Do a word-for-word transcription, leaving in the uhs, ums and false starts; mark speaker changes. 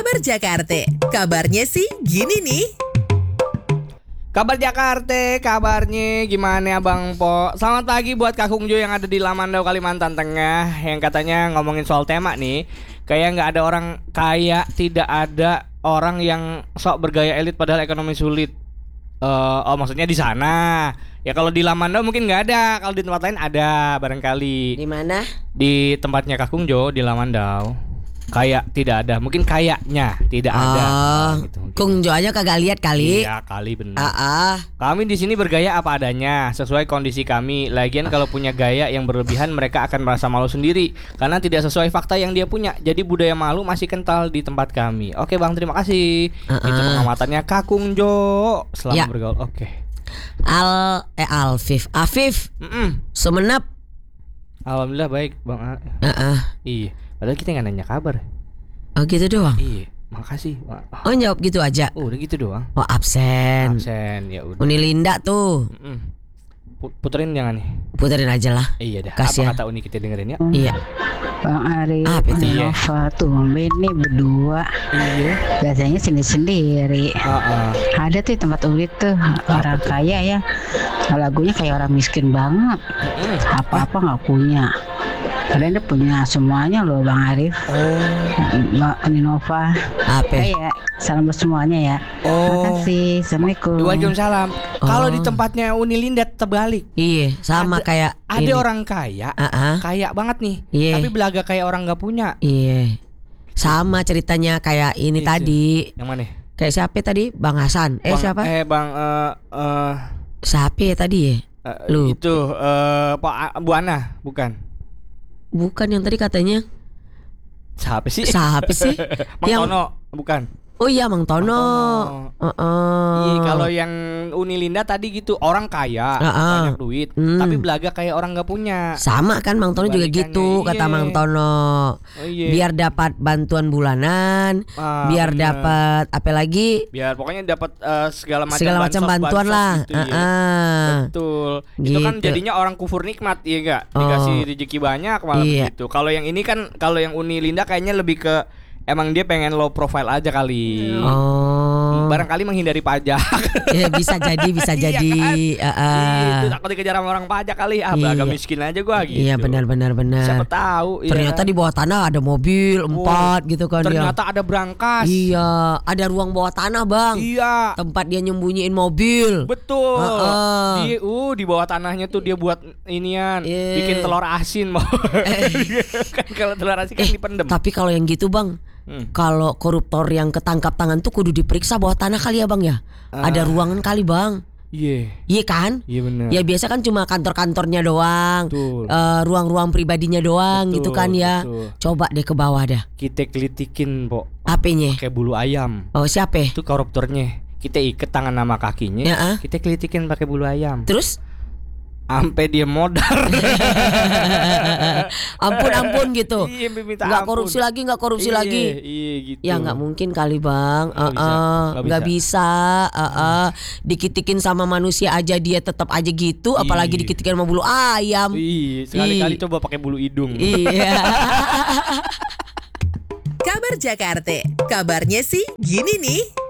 Speaker 1: Kabar Jakarta, kabarnya sih gini nih.
Speaker 2: Kabar Jakarta, kabarnya gimana Abang Po? Selamat pagi buat Kakung Jo yang ada di Lamandau, Kalimantan Tengah, yang katanya ngomongin soal tema nih. Kayak nggak ada orang kaya, tidak ada orang yang sok bergaya elit padahal ekonomi sulit. Uh, oh maksudnya di sana. Ya kalau di Lamandau mungkin nggak ada, kalau di tempat lain ada barangkali.
Speaker 3: Di mana?
Speaker 2: Di tempatnya Kakung Jo di Lamandau. Kayak tidak ada, mungkin kayaknya tidak
Speaker 3: Oh,
Speaker 2: ada. Gitu,
Speaker 3: Kung Jo aja kagak lihat kali.
Speaker 2: Iya kali benar.
Speaker 3: Ah, ah.
Speaker 2: Kami di sini bergaya apa adanya, sesuai kondisi kami. Lagian kalau punya gaya yang berlebihan, mereka akan merasa malu sendiri karena tidak sesuai fakta yang dia punya. Jadi budaya malu masih kental di tempat kami. Oke Bang, terima kasih.
Speaker 3: Uh-uh.
Speaker 2: Itu pengamatannya Kakung Jo. Selamat
Speaker 3: Ya.
Speaker 2: bergaul. Oke.
Speaker 3: Al eh Alfif, Afif,
Speaker 2: Mm-mm.
Speaker 3: Sumenep.
Speaker 2: Alhamdulillah baik Bang. A-
Speaker 3: Ah, ah.
Speaker 2: Iya. Padahal kita nggak nanya kabar.
Speaker 3: Oh gitu doang.
Speaker 2: Iya. Makasih. Wah.
Speaker 3: Oh jawab gitu aja.
Speaker 2: Oh, udah gitu doang.
Speaker 3: Oh absen.
Speaker 2: Absen ya udah.
Speaker 3: Uni Linda tuh.
Speaker 2: Mm-mm. Pu- Puterin jangan nih.
Speaker 3: Puterin aja lah.
Speaker 2: Iya dah.
Speaker 3: Kasih
Speaker 2: Apa
Speaker 3: ya.
Speaker 2: kata Uni kita dengerin ya?
Speaker 3: Iya.
Speaker 4: Bang Ari,
Speaker 3: Apa itu?
Speaker 2: Iya.
Speaker 4: Nova tuh nih berdua.
Speaker 2: Iya.
Speaker 4: Biasanya sendiri-sendiri.
Speaker 2: Uh-uh.
Speaker 4: Ada tuh tempat ulit tuh orang kaya ya. Lagunya kayak orang miskin banget.
Speaker 2: Mm-mm.
Speaker 4: Apa-apa nggak punya. Kalian udah punya semuanya loh Bang Arif.
Speaker 2: Oh.
Speaker 4: Mbak Ninova.
Speaker 3: Apa?
Speaker 4: Ya, salam buat semuanya ya.
Speaker 2: Oh.
Speaker 4: Makasih. Assalamualaikum.
Speaker 2: Waalaikumsalam.
Speaker 3: Oh.
Speaker 2: Kalau di tempatnya Uni Linda terbalik.
Speaker 3: Iya, sama
Speaker 2: Ada-
Speaker 3: kayak
Speaker 2: Ada
Speaker 3: ini.
Speaker 2: orang kaya,
Speaker 3: Ah, ah.
Speaker 2: kaya banget nih,
Speaker 3: Iya.
Speaker 2: tapi belaga kayak orang nggak punya.
Speaker 3: Iya. Sama ceritanya kayak ini
Speaker 2: Itu.
Speaker 3: tadi.
Speaker 2: Yang mana?
Speaker 3: Kayak siapa tadi? Bang Hasan. Eh
Speaker 2: Bang-
Speaker 3: siapa?
Speaker 2: Eh bang, eh eh,
Speaker 3: Siapa ya tadi ya?
Speaker 2: eh,
Speaker 3: Lupa.
Speaker 2: itu eh Pak A- Bu Ana, bukan?
Speaker 3: Bukan yang tadi katanya.
Speaker 2: Siapa sih?
Speaker 3: Siapa sih?
Speaker 2: Mang
Speaker 3: Yang-
Speaker 2: Tono, bukan?
Speaker 3: Oh iya Mang Tono.
Speaker 2: Mang Tono.
Speaker 3: Heeh.
Speaker 2: Iya, kalau yang Uni Linda tadi gitu orang kaya,
Speaker 3: Ah, ah.
Speaker 2: banyak duit,
Speaker 3: Hmm.
Speaker 2: tapi belaga kayak orang nggak punya.
Speaker 3: Sama kan Mang Tono juga
Speaker 2: Kebalikannya,
Speaker 3: gitu kata
Speaker 2: iya.
Speaker 3: Mang Tono.
Speaker 2: Oh, iya.
Speaker 3: Biar dapat bantuan bulanan,
Speaker 2: Ah,
Speaker 3: biar
Speaker 2: bener.
Speaker 3: dapat apa lagi?
Speaker 2: Biar pokoknya dapat eh, segala macam
Speaker 3: Segala macam
Speaker 2: bansos-
Speaker 3: bantuan
Speaker 2: bansos
Speaker 3: lah.
Speaker 2: gitu, ya.
Speaker 3: Heeh.
Speaker 2: Betul. Itu kan
Speaker 3: Gitu.
Speaker 2: jadinya orang kufur nikmat, iya enggak?
Speaker 3: Oh.
Speaker 2: Dikasih rezeki banyak malah
Speaker 3: Iya.
Speaker 2: begitu. Kalau yang ini kan, kalau yang Uni Linda kayaknya lebih ke emang dia pengen low profile aja kali.
Speaker 3: Oh.
Speaker 2: Barangkali menghindari pajak.
Speaker 3: Ya, bisa jadi, bisa
Speaker 2: Iya
Speaker 3: jadi.
Speaker 2: kan?
Speaker 3: Heeh.
Speaker 2: Itu takut dikejar sama orang pajak kali. Ah,
Speaker 3: Iya.
Speaker 2: agak miskin aja gua gitu.
Speaker 3: Iya benar benar benar.
Speaker 2: Siapa tahu. iya
Speaker 3: Ternyata
Speaker 2: kan?
Speaker 3: di bawah tanah ada mobil empat gitu kan
Speaker 2: Ternyata
Speaker 3: ya.
Speaker 2: ada brankas.
Speaker 3: Iya, ada ruang bawah tanah, Bang.
Speaker 2: Iya.
Speaker 3: Tempat dia nyembunyiin mobil.
Speaker 2: Betul.
Speaker 3: Heeh.
Speaker 2: Di uh di bawah tanahnya tuh dia buat inian,
Speaker 3: Iya.
Speaker 2: bikin telur asin mau. Kan kalau telur asin kan
Speaker 3: Eh,
Speaker 2: dipendem.
Speaker 3: tapi kalau yang gitu, Bang,
Speaker 2: Hmm.
Speaker 3: kalau koruptor yang ketangkap tangan tuh kudu diperiksa bawah tanah kali ya, Bang ya.
Speaker 2: Ah.
Speaker 3: Ada ruangan kali, Bang.
Speaker 2: Iya.
Speaker 3: Iya kan?
Speaker 2: Iya benar.
Speaker 3: Ya biasa kan cuma kantor-kantornya doang.
Speaker 2: Betul.
Speaker 3: eh, ruang-ruang pribadinya doang
Speaker 2: Betul,
Speaker 3: gitu kan ya.
Speaker 2: betul.
Speaker 3: Coba deh ke bawah dah.
Speaker 2: Kita kelitikin, Pok.
Speaker 3: Apenya?
Speaker 2: Kayak bulu ayam.
Speaker 3: Oh, siapa?
Speaker 2: Itu koruptornya. Kita ikat tangan sama kakinya.
Speaker 3: Ya, ah.
Speaker 2: Kita kelitikin pakai bulu ayam.
Speaker 3: Terus
Speaker 2: Sampai dia modar.
Speaker 3: ampun-ampun gitu.
Speaker 2: Iya, minta
Speaker 3: Nggak
Speaker 2: ampun.
Speaker 3: korupsi lagi, nggak korupsi
Speaker 2: Iya,
Speaker 3: lagi.
Speaker 2: Iya gitu.
Speaker 3: Ya nggak mungkin kali Bang.
Speaker 2: Nggak bisa,
Speaker 3: Heeh,
Speaker 2: nggak
Speaker 3: nggak bisa. Heeh. Dikitikin sama manusia aja dia tetap aja gitu. Apalagi
Speaker 2: Iya.
Speaker 3: dikitikin sama bulu ayam.
Speaker 2: Iya, sekali-kali
Speaker 3: Ih.
Speaker 2: coba pakai bulu hidung.
Speaker 3: Iya.
Speaker 1: Kabar Jakarta, kabarnya sih gini nih.